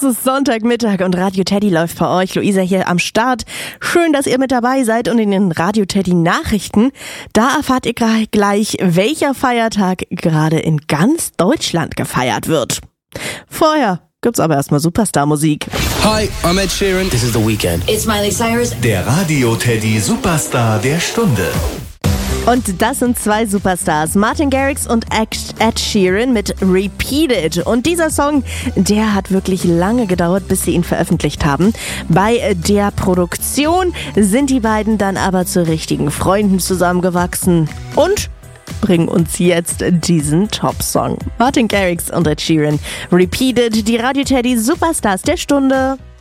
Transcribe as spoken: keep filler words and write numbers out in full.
ist Sonntagmittag und Radio Teddy läuft für euch. Luisa hier am Start. Schön, dass ihr mit dabei seid und in den Radio Teddy Nachrichten, da erfahrt ihr gleich, welcher Feiertag gerade in ganz Deutschland gefeiert wird. Vorher gibt's aber erstmal Superstar-Musik. Hi, I'm Ed Sheeran. This is The Weeknd. It's Miley Cyrus. Der Radio Teddy Superstar der Stunde. Und das sind zwei Superstars, Martin Garrix und Ed Sheeran mit Repeat It. Und dieser Song, der hat wirklich lange gedauert, bis sie ihn veröffentlicht haben. Bei der Produktion sind die beiden dann aber zu richtigen Freunden zusammengewachsen und bringen uns jetzt diesen Top-Song. Martin Garrix und Ed Sheeran, Repeat It, die Radio Teddy Superstars der Stunde.